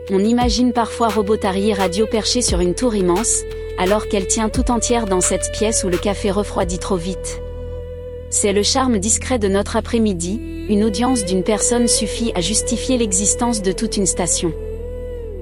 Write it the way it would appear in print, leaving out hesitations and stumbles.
On imagine parfois Robotary Radio perchée sur une tour immense, alors qu'elle tient tout entière dans cette pièce où le café refroidit trop vite. C'est le charme discret de notre après-midi, une audience d'une personne suffit à justifier l'existence de toute une station.